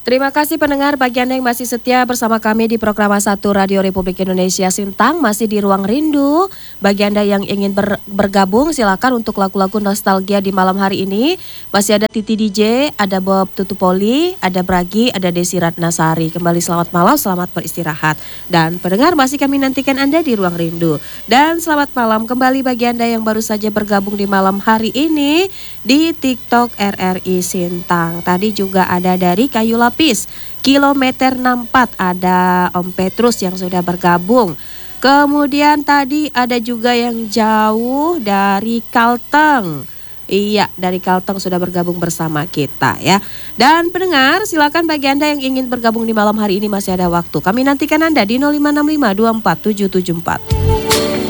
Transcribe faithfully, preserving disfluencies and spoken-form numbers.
Terima kasih pendengar bagi Anda yang masih setia bersama kami di program satu Radio Republik Indonesia Sintang, masih di Ruang Rindu. Bagi Anda yang ingin ber, bergabung silakan untuk lagu-lagu nostalgia di malam hari ini. Masih ada Titi D J, ada Bob Tutupoli, ada Bragi, ada Desi Ratnasari. Kembali selamat malam, selamat beristirahat. Dan pendengar masih kami nantikan Anda di Ruang Rindu. Dan selamat malam kembali bagi Anda yang baru saja bergabung di malam hari ini di TikTok R R I Sintang. Tadi juga ada dari Kayu Lapis kilometer enam puluh empat, ada Om Petrus yang sudah bergabung. Kemudian tadi ada juga yang jauh dari Kalteng. Iya, dari Kalteng sudah bergabung bersama kita ya. Dan pendengar, silakan bagi Anda yang ingin bergabung di malam hari ini masih ada waktu. Kami nantikan Anda di nol lima enam lima dua empat tujuh tujuh empat.